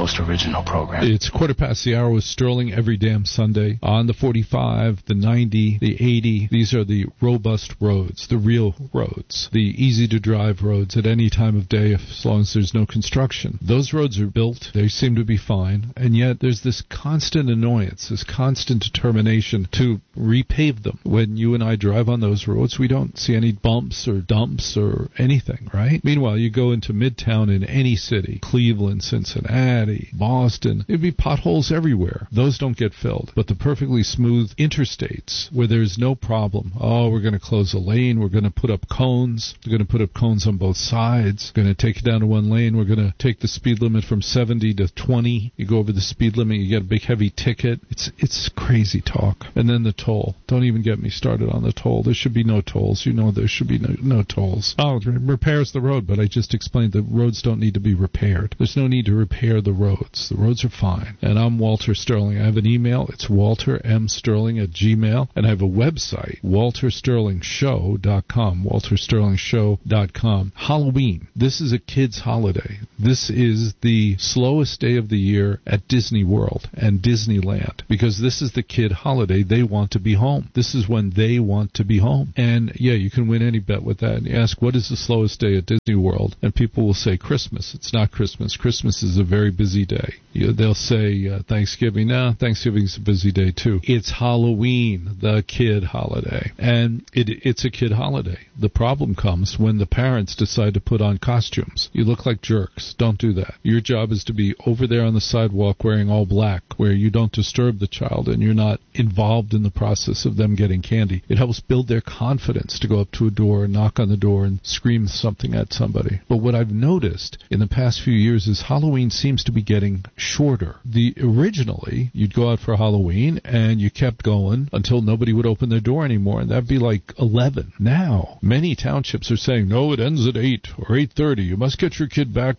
most original program. It's 1:15 with Sterling every damn Sunday on the 45, the 90, the 80. These are the robust roads, the real roads, the easy-to-drive roads at any time of day as long as there's no construction. Those roads are built. They seem to be fine, and yet there's this constant annoyance, this constant determination to repave them. When you and I drive on those roads, we don't see any bumps or dumps or anything, right? Meanwhile, you go into Midtown in any city, Cleveland, Cincinnati, Boston, there'd be potholes everywhere. Those don't get filled. But the perfectly smooth interstates where there's no problem, we're going to close a lane, we're going to put up cones, we're going to put up cones on both sides, we're going to take it down to one lane, we're going to take the speed limit from 70 to 20, you go over the speed limit, you get a big heavy ticket. It's crazy talk. And then the toll. Don't even get me started on the toll. There should be no tolls. You know there should be no tolls. It repairs the road, but I just explained the roads don't need to be repaired. There's no need to repair the roads. The roads are fine. And I'm Walter Sterling. I have an email. It's waltermsterling@gmail. And I have a website, waltersterlingshow.com, waltersterlingshow.com. Halloween. This is a kid's holiday. This is the slowest day of the year at Disney World and Disneyland because this is the kid holiday. They want to be home. This is when they want to be home. And yeah, you can win any bet with that. And you ask, what is the slowest day at Disney World? And people will say Christmas. It's not Christmas. Christmas is a very busy day. They'll say Thanksgiving. No, Thanksgiving's a busy day too. It's Halloween, the kid holiday. And it's a kid holiday. The problem comes when the parents decide to put on costumes. You look like jerks. Don't do that. Your job is to be over there on the sidewalk wearing all black, where you don't disturb the child and you're not involved in the process of them getting candy. It helps build their confidence to go up to a door and knock on the door and scream something at somebody. But what I've noticed in the past few years is Halloween seems to be getting shorter. Originally, you'd go out for Halloween and you kept going until nobody would open their door anymore, and that'd be like 11. Now, many townships are saying, no, it ends at 8 or 8:30. You must get your kid back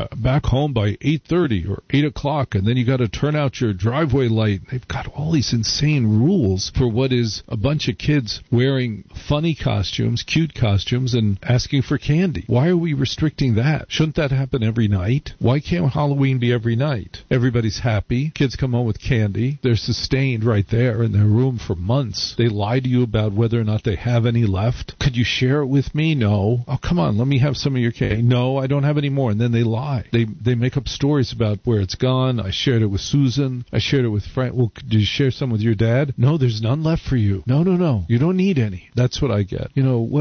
home by 8:30 or 8 o'clock, and then you got to turn out your driveway light. They've got all these insane rules for what is a bunch of kids wearing funny costumes, cute costumes, and asking for candy. Why are we restricting that? Shouldn't that happen every night? Why can't Halloween be every night? Everybody's happy. Kids come home with candy. They're sustained right there in their room for months. They lie to you about whether or not they have any left. Could you share it with me? No. Oh, come on, let me have some of your candy. No, I don't have any more. And then they lie. They make up stories about where it's gone. I shared it with Susan. I shared it with Frank. Well, did you share some with your dad? No, there's none left for you. No. You don't need any. That's what I get.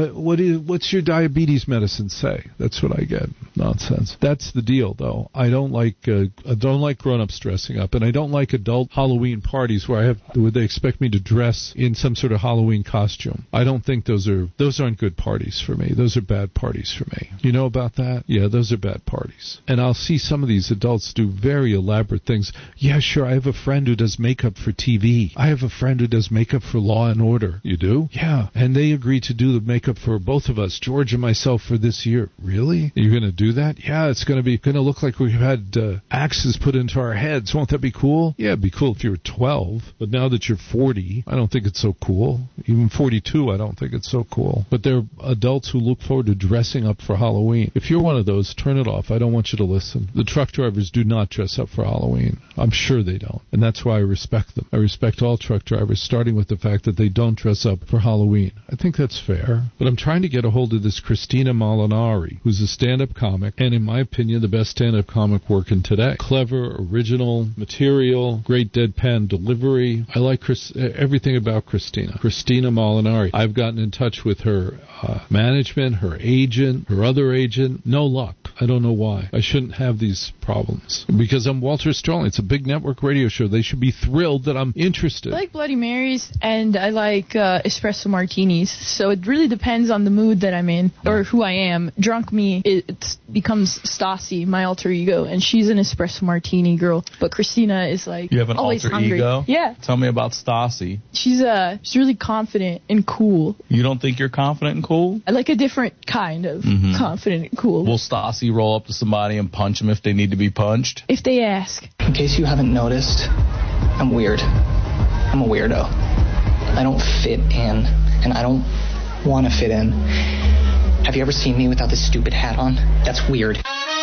What's your diabetes medicine say? That's what I get. Nonsense. That's the deal, though. I don't like grown-ups dressing up, and I don't like adult Halloween parties where they expect me to dress in some sort of Halloween costume. I don't think those aren't good parties for me. Those are bad parties for me. You know about that? Yeah, those are bad parties. And I'll see some of these adults do very elaborate things. Yeah, sure, I have a friend who does makeup for TV. I have a friend who does makeup for Law and Order. You do? Yeah. And they agreed to do the makeup for both of us, George and myself, for this year. Really? You're going to do that? Yeah, it's going to look like we've had axes put into our heads. Won't that be cool? Yeah, it'd be cool if you were 12. But now that you're 40, I don't think it's so cool. Even 42, I don't think it's so cool. But there are adults who look forward to dressing up for Halloween. If you're one of those, turn it off. I don't want you to listen. The truck drivers do not dress up for Halloween. I'm sure they don't. And that's why I respect them. I respect all truck drivers, starting with the fact that they don't dress up for Halloween. I think that's fair. But I'm trying to get a hold of this Christina Molinari, who's a stand-up comic, and in my opinion, the best stand-up comic working today. Clever, original material, great deadpan delivery. I like everything about Christina. Christina Molinari. I've gotten in touch with her management, her agent, her other agent. No luck. I don't know why. I shouldn't have these problems. Because I'm Walter Sterling. It's a big network radio show. They should be thrilled that I'm interested. I like Bloody Marys, and I like espresso martinis. So it really depends on the mood that I'm in, or who I am. Drunk me, it becomes Stassi, my alter ego, and she's an espresso martini girl. But Christina is like, you have an always alter hungry. Ego? Yeah. Tell me about Stassi. She's really confident and cool. You don't think you're confident and cool? I like a different kind of confident and cool. Will Stassi roll up to somebody and punch them if they need to be punched? If they ask. In case you haven't noticed, I'm weird. I'm a weirdo. I don't fit in, and I don't want to fit in. Have you ever seen me without this stupid hat on? That's weird.